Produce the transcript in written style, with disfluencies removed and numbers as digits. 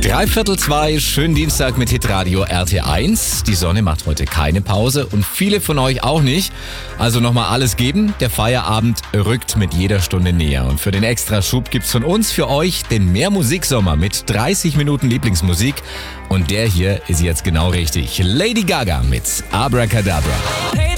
3:15, schönen Dienstag mit Hitradio RT1. Die Sonne macht heute keine Pause und viele von euch auch nicht. Also nochmal alles geben. Der Feierabend rückt mit jeder Stunde näher. Und für den Extraschub gibt's von uns für euch den Mehrmusiksommer mit 30 Minuten Lieblingsmusik. Und der hier ist jetzt genau richtig. Lady Gaga mit Abracadabra. Hey,